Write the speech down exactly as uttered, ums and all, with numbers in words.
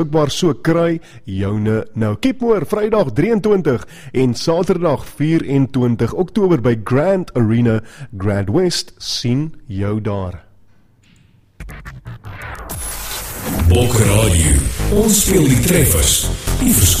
beskikbaar, so kry joune nou. Keepmoor, Vrydag drie en twintig en Saterdag vier en twintig Oktober by Grand Arena, Grand West, sien jou daar. Bok Radio, ons speel die treffers, die verskil.